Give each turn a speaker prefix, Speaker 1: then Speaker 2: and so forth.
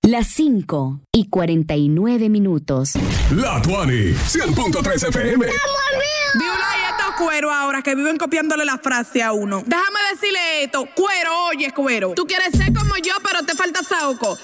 Speaker 1: Las 5:49.
Speaker 2: La Tuani, 100.3 FM.
Speaker 3: Viola y estos cueros ahora que viven copiándole la frase a uno. Déjame decirle esto, cuero, oye cuero. Tú quieres ser como yo, pero te falta saoco.